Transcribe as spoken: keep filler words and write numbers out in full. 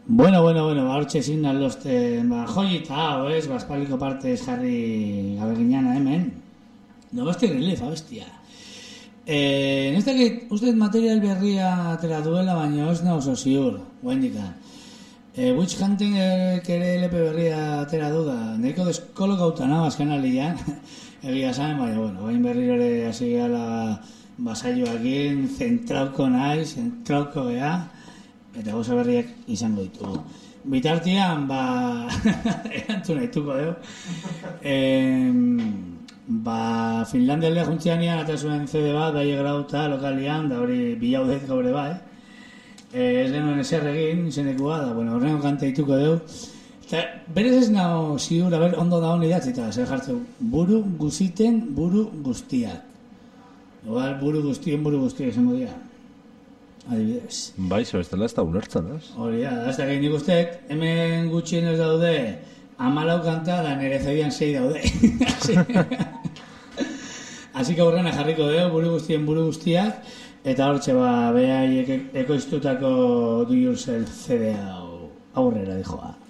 Bueno, bueno, bueno, ba, hortxe signan losten, ba, joyita hau, ez, ba, espaliko partez jarri gabe ginana hemen. Donosti relief, abestia. Eh, ez dakit, uste material berria atera duela, baina ez nahi oso ziur, guaindikan. Eh, Witch Hunting ere L P berria atera du da, nahiko deskolokauta nahi azken alian, egia zain, baina, bueno, bain berriro ere hasi gala basaioakin, zentrauko nahi, zentrauko geha, eta gauza berriak izango ditugu. Bitartian, ba, erantu nahituko dugu. Eh, ba, Finlandia aldea juntzianian, eta zuen C D bat, daie grauta lokalian, da hori bilaudet gaure bai. Eh, ez genuen eser egin, izenekua, da, bueno, horrengo kante dituko dugu. Eta, berez ez nago ziur, aber, ondo da honi datzi, eta zer jartzen, buru guziten, buru guztiak. Igual, buru guztien, buru guztiak esango dira. Adibidez. Bai, zo ez dela ez da ulertzen, ez? Hori da, ez da egin nik usteek, hemen gutxien ez daude, amalau kanta da nere zedian sei daude. Así que aurrena jarriko dugu, buru guztien buru guztiak, eta hortxe ba, behai ekoiztutako Do Yourself C D hau aurrera dijoa.